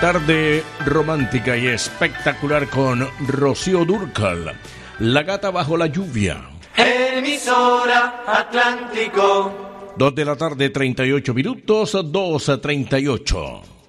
Tarde romántica y espectacular con Rocío Dúrcal, La gata bajo la lluvia. Emisora Atlántico. 2 de la tarde, 38 minutos, 2:38.